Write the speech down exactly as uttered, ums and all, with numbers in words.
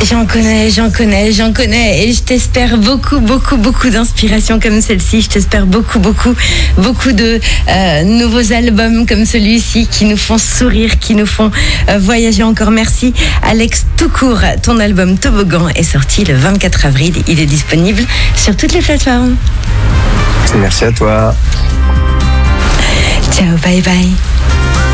J'en connais, j'en connais, j'en connais. Et je t'espère beaucoup, beaucoup, beaucoup d'inspiration comme celle-ci. Je t'espère beaucoup, beaucoup, beaucoup de euh, nouveaux albums comme celui-ci qui nous font sourire, qui nous font euh, voyager encore. Merci. Alex, tout court, ton album Toboggan est sorti le vingt-quatre avril. Il est disponible sur toutes les plateformes. Merci à toi. Ciao, bye bye.